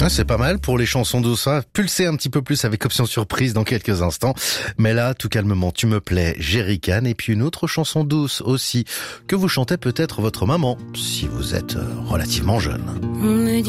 Ah, c'est pas mal pour les chansons douces. Hein. Pulser un petit peu plus avec option surprise dans quelques instants. Mais là, tout calmement, Tu me plais, Jerry Cann. Et puis une autre chanson douce aussi, que vous chantez peut-être votre maman, si vous êtes relativement jeune.